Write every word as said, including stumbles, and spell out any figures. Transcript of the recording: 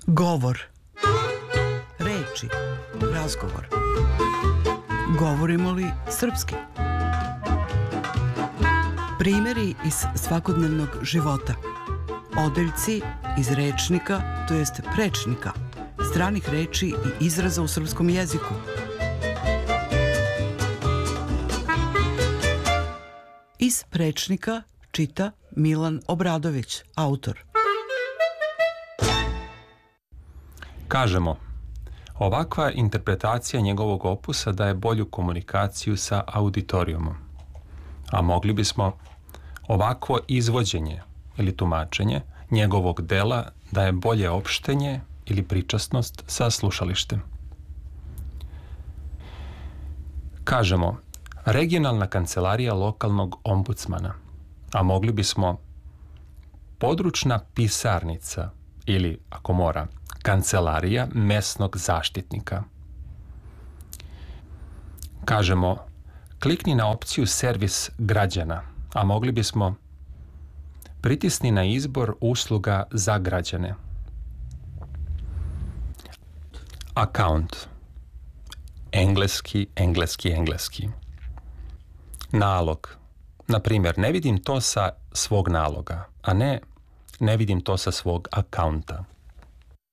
Govor. Reči. Razgovor. Govorimo li srpski? Primjeri iz svakodnevnog života. Odeljci iz rečnika, to jest prečnika, stranih reči i izraza u srpskom jeziku. Iz prečnika čita Milan Obradović, autor. Kažemo, ovakva interpretacija njegovog opusa daje bolju komunikaciju sa auditorijumom. A mogli bismo, ovakvo izvođenje ili tumačenje njegovog dela daje bolje opštenje ili pričasnost sa slušalištem. Kažemo, regionalna kancelarija lokalnog ombudsmana, a mogli bismo područna pisarnica ili, ako mora, kancelarija mesnog zaštitnika. Kažemo, klikni na opciju servis građana, a mogli bismo pritisni na izbor usluga za građane. Account. Engleski, engleski, engleski. Nalog. Na primjer, ne vidim to sa svog naloga, a ne ne vidim to sa svog akaunta.